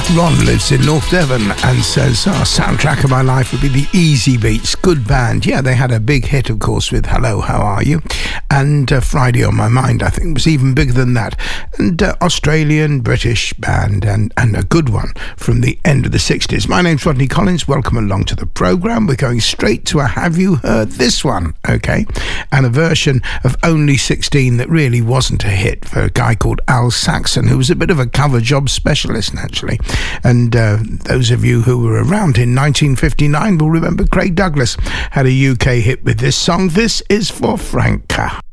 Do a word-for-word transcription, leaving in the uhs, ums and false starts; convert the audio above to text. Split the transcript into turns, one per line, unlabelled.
Ron lives in North Devon and says, our soundtrack of my life would be the Easy Beats. Good band. Yeah, they had a big hit, of course, with Hello, How Are You? And uh, Friday on My Mind, I think, was even bigger than that. And uh, Australian, British band, and, and a good one from the end of the sixties. My name's Rodney Collins. Welcome along to the programme. We're going straight to a Have You Heard This One? Okay. And a version of Only sixteen that really wasn't a hit for a guy called Al Saxon, who was a bit of a cover job specialist, actually. And uh, those of you who were around in nineteen fifty-nine will remember Craig Douglas had a U K hit with this song. This is for Franca.